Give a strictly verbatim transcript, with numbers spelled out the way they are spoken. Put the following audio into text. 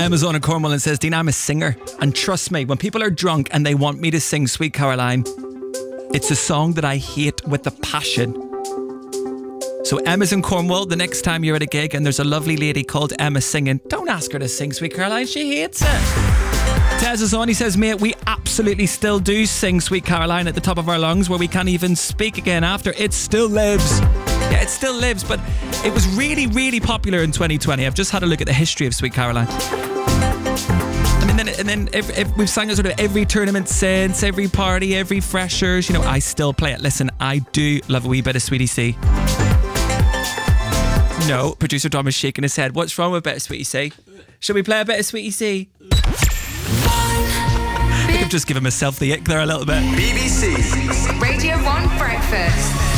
Emma's on in Cornwall and says, Dean, I'm a singer. And trust me, when people are drunk and they want me to sing Sweet Caroline, it's a song that I hate with a passion. So Emma's in Cornwall. The next time you're at a gig and there's a lovely lady called Emma singing, don't ask her to sing Sweet Caroline. She hates it. Tez is on. He says, mate, we absolutely still do sing Sweet Caroline at the top of our lungs where we can't even speak again after. It still lives. Yeah, it still lives, but it was really, really popular in twenty twenty. I've just had a look at the history of Sweet Caroline. And then, and then if, if we've sang it sort of every tournament since, every party, every freshers. You know, I still play it. Listen, I do love a wee bit of Sweetie C. No, producer Tom is shaking his head. What's wrong with a bit of Sweetie C? Should we play a bit of Sweetie C? I think I've just given myself the ick there a little bit. B B C Radio one Breakfast.